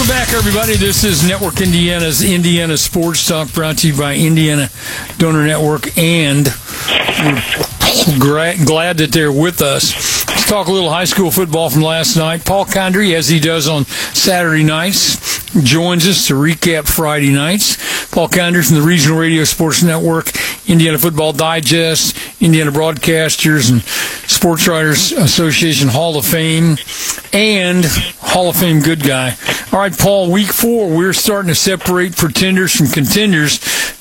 Welcome back, everybody. This is Network Indiana's Indiana Sports Talk, brought to you by Indiana Donor Network, and we're glad that they're with us. Let's talk a little high school football from last night. Paul Condry, as he does on Saturday nights, joins us to recap Friday nights. Paul Condry from the Regional Radio Sports Network, Indiana Football Digest, Indiana Broadcasters and Sports Writers Association Hall of Fame, and Hall of Fame good guy. All right, Paul, week 4, we're starting to separate pretenders from contenders,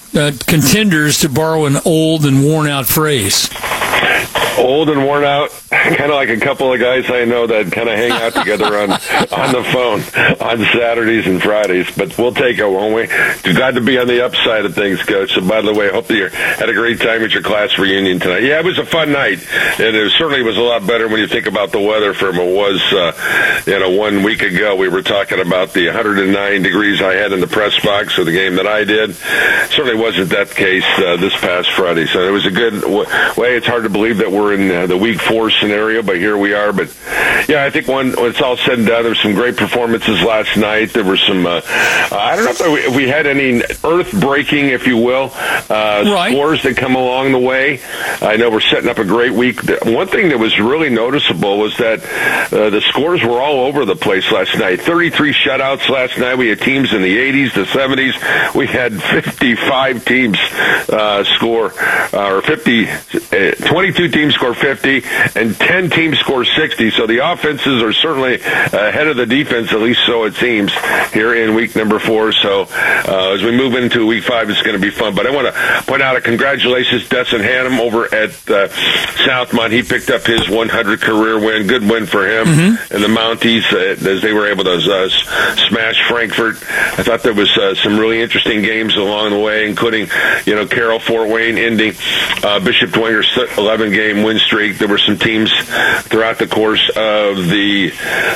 to borrow an old and worn-out phrase. Old and worn out, kind of like a couple of guys I know that kind of hang out together on the phone on Saturdays and Fridays. But we'll take it, won't we? Glad to be on the upside of things, Coach. So, by the way, I hope that you had a great time at your class reunion tonight. Yeah, it was a fun night, and it certainly was a lot better when you think about the weather from it was, 1 week ago. We were talking about the 109 degrees I had in the press box for the game that I did. Certainly wasn't that case this past Friday. So it was a good way. It's hard to believe that we're in the week 4 scenario, but here we are. But yeah, I think when it's all said and done, there were some great performances last night. There were some, I don't know if we had any earth-breaking, if you will, scores that come along the way. I know we're setting up a great week. One thing that was really noticeable was that the scores were all over the place last night. 33 shutouts last night. We had teams in the 80s, the 70s. We had 55 teams score, or 22 teams score 50, and 10 teams score 60. So the offenses are certainly ahead of the defense, at least so it seems, here in week number 4. So as we move into week 5, it's going to be fun. But I want to point out a congratulations to Desson Hannum over at Southmont. He picked up his 100 career win. Good win for him and the Mounties as they were able to smash Frankfort. I thought there was some really interesting games along the way, including, Carroll Fort Wayne ending Bishop Dwinger's 11-game win streak. There were some teams throughout the course of the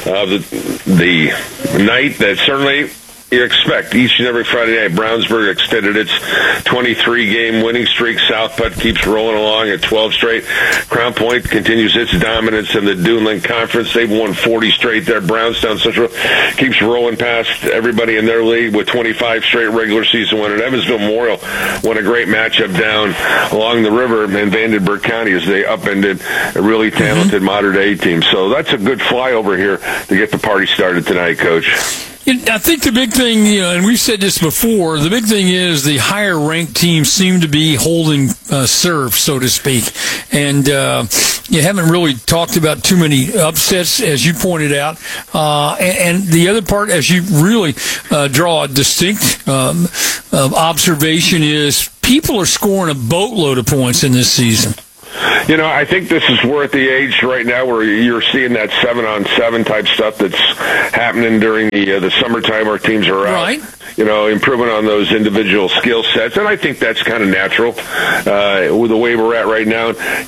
night that certainly you expect each and every Friday night. Brownsburg extended its 23-game winning streak. South Putt keeps rolling along at 12 straight. Crown Point continues its dominance in the Duneland Conference. They've won 40 straight there. Brownstown Central keeps rolling past everybody in their league with 25 straight regular season winners. Evansville Memorial won a great matchup down along the river in Vandenberg County as they upended a really talented modern-day team. So that's a good flyover here to get the party started tonight, Coach. I think the big thing, and we've said this before, the big thing is the higher-ranked teams seem to be holding serve, so to speak. And you haven't really talked about too many upsets, as you pointed out. And the other part, as you really draw a distinct observation, is people are scoring a boatload of points in this season. I think this is we're at the age right now where you're seeing that 7-on-7 type stuff that's happening during the summertime. Our teams are out. Right. Improving on those individual skill sets. And I think that's kind of natural with the way we're at right now.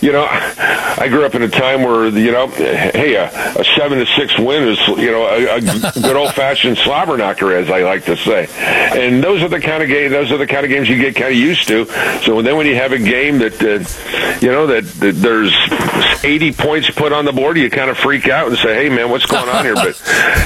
I grew up in a time where, hey, a 7-6 win is, a good old-fashioned slobber knocker, as I like to say. And those are the kind of games you get kind of used to. So then when you have a game that, that there's 80 points put on the board, you kind of freak out and say, hey, man, what's going on here? But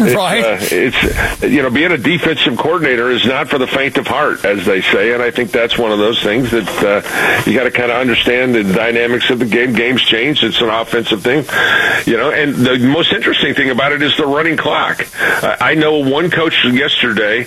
it's being a defensive coordinator is not for the faint of heart, as they say, and I think that's one of those things that you got to kind of understand the dynamics of the game. Games change. It's an offensive thing, and the most interesting thing about it is the running clock. I know one coach yesterday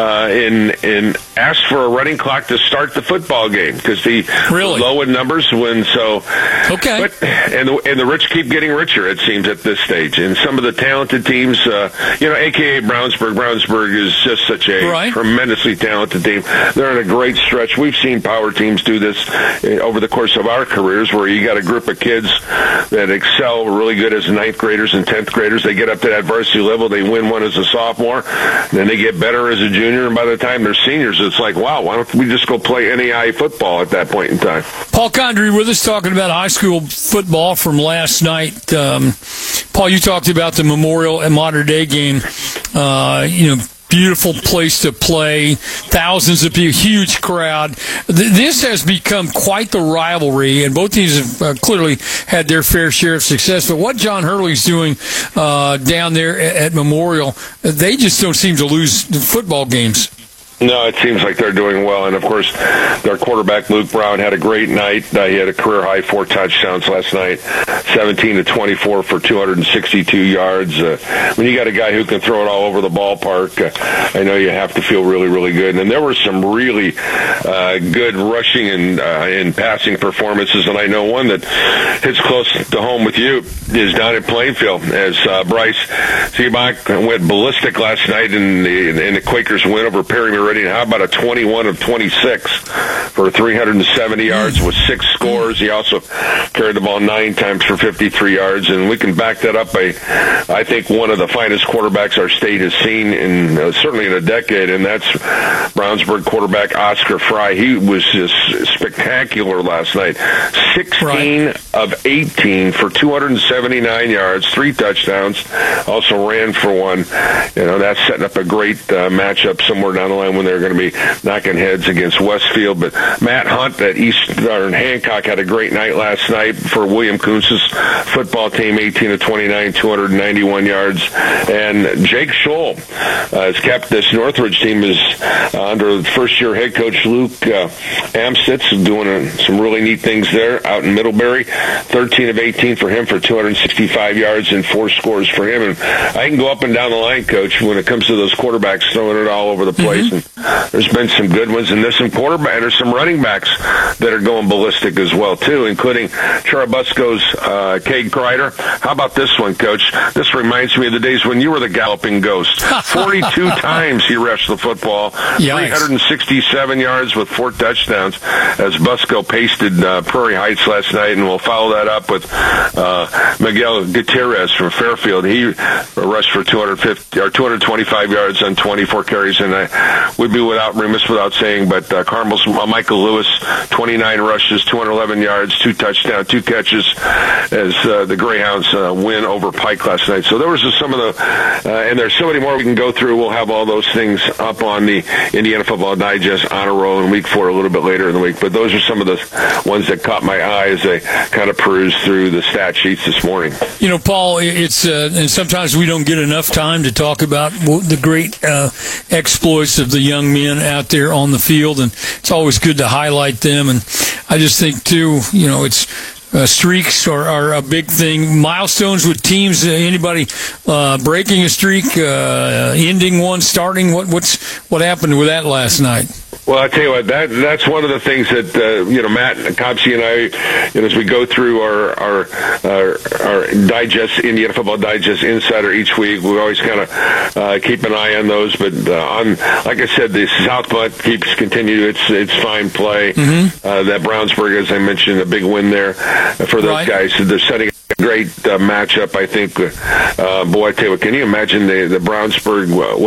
and asked for a running clock to start the football game because the low in numbers win. So, but and the rich keep getting richer, it seems, at this stage. And some of the talented teams, a.k.a. Brownsburg. Brownsburg is just such a tremendously talented team. They're in a great stretch. We've seen power teams do this over the course of our careers, where you got a group of kids that excel really good as 9th graders and 10th graders. They get up to that varsity level. They win one as a sophomore. Then they get better as a junior. And by the time they're seniors, it's like, wow, why don't we just go play NAIA football at that point in time? Paul Condry with us talking about high school football from last night. Paul, you talked about the Memorial and Modern Day game. beautiful place to play, thousands of people, huge crowd. This has become quite the rivalry, and both teams have clearly had their fair share of success. But what John Hurley's doing down there at Memorial, they just don't seem to lose football games. No, it seems like they're doing well. And, of course, their quarterback, Luke Brown, had a great night. He had a career-high 4 touchdowns last night, 17-24 for 262 yards. When you got a guy who can throw it all over the ballpark, I know you have to feel really, really good. And there were some really good rushing and passing performances. And I know one that hits close to home with you is down at Plainfield, as Bryce Seabach went ballistic last night in the Quakers' win over Perry Meridian. How about a 21 of 26 for 370 yards with 6 scores? He also carried the ball 9 times for 53 yards, and we can back that up by, I think, one of the finest quarterbacks our state has seen in certainly in a decade, and that's Brownsburg quarterback Oscar Fry. He was just spectacular last night. 16 of 18 for 279 yards, 3 touchdowns. Also ran for 1. You know, that's setting up a great matchup somewhere down the line when they're going to be knocking heads against Westfield. But Matt Hunt at Eastern Hancock had a great night last night for William Kuntz's football team, 18 of 29, 291 yards. And Jake Scholl has kept this Northridge team is under first-year head coach Luke Amstutz, doing some really neat things there out in Middlebury. 13 of 18 for him for 265 yards and 4 scores for him. And I can go up and down the line, Coach, when it comes to those quarterbacks throwing it all over the place. And there's been some good ones, and there's some running backs that are going ballistic as well, too, including Churubusco's Cade Kreider. How about this one, Coach? This reminds me of the days when you were the galloping ghost. 42 times he rushed the football, 367 yards with 4 touchdowns, as Busco pasted Prairie Heights last night, and we'll follow that up with Miguel Gutierrez from Fairfield. He rushed for 225 yards on 24 carries, and we'd be remiss without saying, but Carmel's Michael Lewis, 29 rushes, 211 yards, 2 touchdowns, 2 catches, as the Greyhounds win over Pike last night. So there was just some of the, and there's so many more we can go through. We'll have all those things up on the Indiana Football Digest Honor Roll in week 4 a little bit later in the week. But those are some of the ones that caught my eye as I kind of perused through the stat sheets this morning. You know, Paul, it's and sometimes we don't get enough time to talk about the great exploits of the young men out there on the field, and it's always good to highlight them. And I just think, too, you know, it's streaks are a big thing. Milestones with teams, anybody breaking a streak, ending one, starting. What happened with that last night? Well, I tell you what, that's one of the things that Matt Copsey and I, as we go through our digest, Indiana Football Digest Insider each week, we always kind of keep an eye on those. But like I said, the South Butt keeps continuing its fine play. That Brownsburg, as I mentioned, a big win there for those guys. So they're setting a great matchup, I think. Boy, I tell you what, can you imagine the Brownsburg?